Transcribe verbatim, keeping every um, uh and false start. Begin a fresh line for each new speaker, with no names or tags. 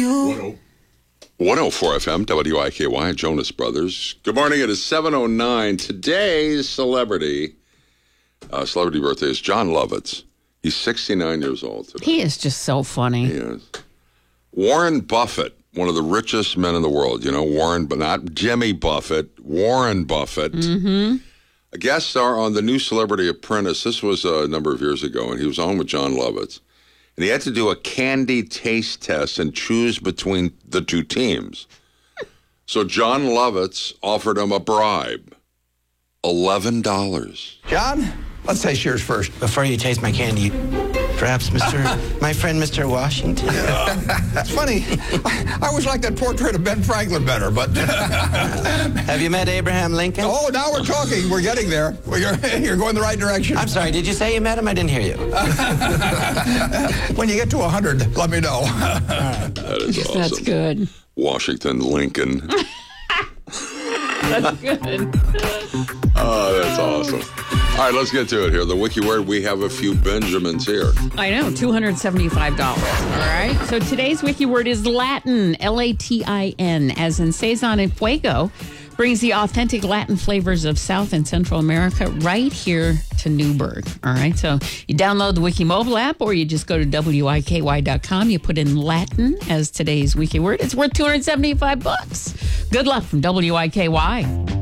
you. one oh four F M, W I K Y, Jonas Brothers. Good morning. It is seven oh nine. Today's celebrity, uh, celebrity birthday is Jon Lovitz. He's sixty-nine years old today.
He is just so funny.
He is. Warren Buffett, one of the richest men in the world. You know, Warren, but not Jimmy Buffett, Warren Buffett.
Mm-hmm.
A guest star on the new Celebrity Apprentice. This was a number of years ago, and he was on with Jon Lovitz. And he had to do a candy taste test and choose between the two teams. So Jon Lovitz offered him a bribe, eleven dollars.
John, let's taste yours first.
Before you taste my candy, perhaps Mister my friend Mister Washington.
That's funny. I always liked that portrait of Ben Franklin better, but...
Have you met Abraham Lincoln?
Oh, now we're talking. We're getting there. We're, you're going the right direction.
I'm sorry, did you say you met him? I didn't hear you.
When you get to one hundred, let me know.
That is awesome.
That's good.
Washington, Lincoln.
That's good.
Oh, that's awesome. All right, let's get to it here. The wiki word, we have a few Benjamins here.
I know, two hundred seventy-five dollars. All right. So today's wiki word is Latin, L A T I N, as in Sazon and Fuego, brings the authentic Latin flavors of South and Central America right here to Newburgh. All right. So you download the Wiki mobile app, or you just go to W I K Y dot com. You put in Latin as today's wiki word. It's worth two hundred seventy-five bucks. Good luck from W I K Y.